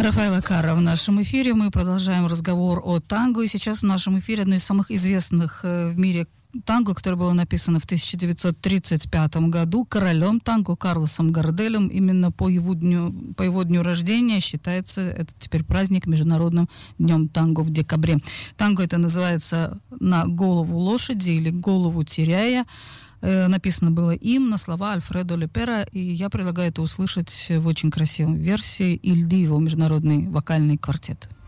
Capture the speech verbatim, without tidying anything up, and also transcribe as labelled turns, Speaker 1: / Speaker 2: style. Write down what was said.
Speaker 1: Рафаэлло Карра в нашем эфире. Мы продолжаем разговор о танго. И сейчас в нашем эфире одно из самых известных в мире танго, которое было написано в тысяча девятьсот тридцать пятом году королем танго Карлосом Гарделем. Именно по его дню, по его дню рождения считается этот теперь праздник Международным днем танго в декабре. Танго это называется «На голову лошади» или «Голову теряя». Написано было им на слова Альфредо Лепера, и я предлагаю это услышать в очень красивой версии «Иль Диво», международный вокальный квартет.